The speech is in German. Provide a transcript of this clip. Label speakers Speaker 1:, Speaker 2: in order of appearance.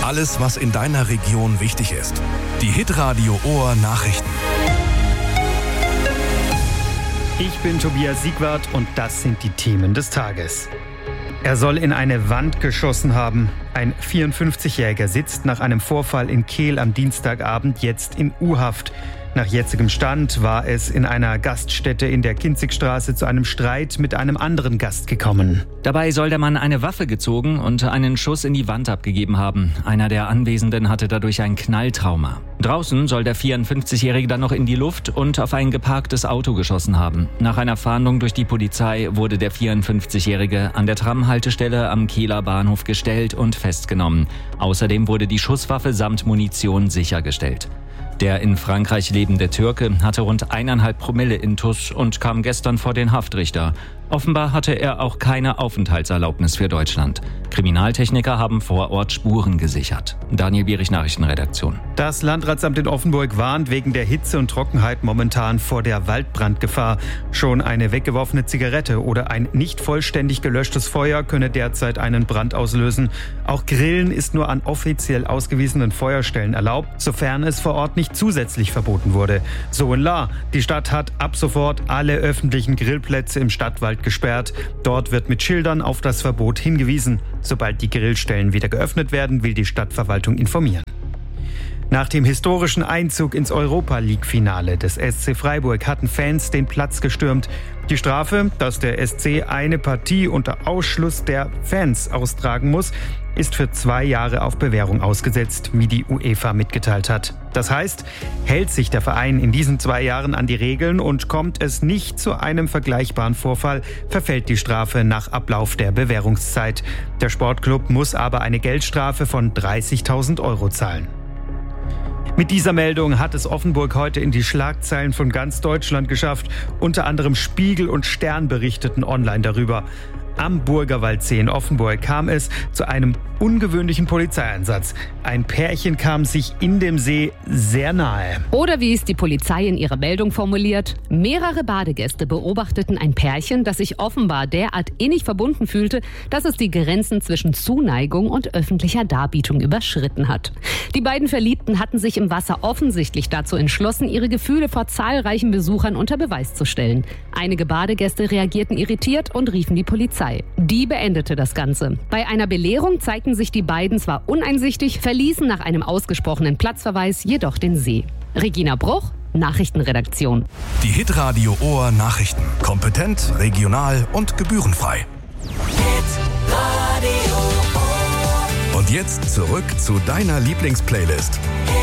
Speaker 1: Alles, was in deiner Region wichtig ist. Die Hitradio Ohr Nachrichten.
Speaker 2: Ich bin Tobias Siegwart und das sind die Themen des Tages. Er soll in eine Wand geschossen haben. Ein 54-Jähriger sitzt nach einem Vorfall in Kehl am Dienstagabend jetzt in U-Haft. Nach jetzigem Stand war es in einer Gaststätte in der Kinzigstraße zu einem Streit mit einem anderen Gast gekommen.
Speaker 3: Dabei soll der Mann eine Waffe gezogen und einen Schuss in die Wand abgegeben haben. Einer der Anwesenden hatte dadurch ein Knalltrauma. Draußen soll der 54-Jährige dann noch in die Luft und auf ein geparktes Auto geschossen haben. Nach einer Fahndung durch die Polizei wurde der 54-Jährige an der Tramhaltestelle am Kehler Bahnhof gestellt und festgenommen. Außerdem wurde die Schusswaffe samt Munition sichergestellt. Der in Frankreich lebende Türke hatte rund 1,5 Promille Intus und kam gestern vor den Haftrichter. Offenbar hatte er auch keine Aufenthaltserlaubnis für Deutschland. Kriminaltechniker haben vor Ort Spuren gesichert. Daniel Bierich, Nachrichtenredaktion.
Speaker 2: Das Landratsamt in Offenburg warnt wegen der Hitze und Trockenheit momentan vor der Waldbrandgefahr. Schon eine weggeworfene Zigarette oder ein nicht vollständig gelöschtes Feuer könne derzeit einen Brand auslösen. Auch Grillen ist nur an offiziell ausgewiesenen Feuerstellen erlaubt, sofern es vor Ort nicht zusätzlich verboten wurde. So in Lahr. Die Stadt hat ab sofort alle öffentlichen Grillplätze im Stadtwald gesperrt. Dort wird mit Schildern auf das Verbot hingewiesen. Sobald die Grillstellen wieder geöffnet werden, will die Stadtverwaltung informieren. Nach dem historischen Einzug ins Europa-League-Finale des SC Freiburg hatten Fans den Platz gestürmt. Die Strafe, dass der SC eine Partie unter Ausschluss der Fans austragen muss, ist für 2 Jahre auf Bewährung ausgesetzt, wie die UEFA mitgeteilt hat. Das heißt, hält sich der Verein in diesen 2 Jahren an die Regeln und kommt es nicht zu einem vergleichbaren Vorfall, verfällt die Strafe nach Ablauf der Bewährungszeit. Der Sportclub muss aber eine Geldstrafe von 30.000 € zahlen. Mit dieser Meldung hat es Offenburg heute in die Schlagzeilen von ganz Deutschland geschafft. Unter anderem Spiegel und Stern berichteten online darüber. Am Burgerwaldsee in Offenburg kam es zu einem ungewöhnlichen Polizeieinsatz. Ein Pärchen kam sich in dem See sehr nahe.
Speaker 4: Oder wie es die Polizei in ihrer Meldung formuliert: Mehrere Badegäste beobachteten ein Pärchen, das sich offenbar derart innig verbunden fühlte, dass es die Grenzen zwischen Zuneigung und öffentlicher Darbietung überschritten hat. Die beiden Verliebten hatten sich im Wasser offensichtlich dazu entschlossen, ihre Gefühle vor zahlreichen Besuchern unter Beweis zu stellen. Einige Badegäste reagierten irritiert und riefen die Polizei. Die beendete das Ganze. Bei einer Belehrung zeigten sich die beiden zwar uneinsichtig, verließen nach einem ausgesprochenen Platzverweis jedoch den See. Regina Bruch, Nachrichtenredaktion.
Speaker 1: Die Hitradio Ohr Nachrichten. Kompetent, regional und gebührenfrei. Und jetzt zurück zu deiner Lieblingsplaylist.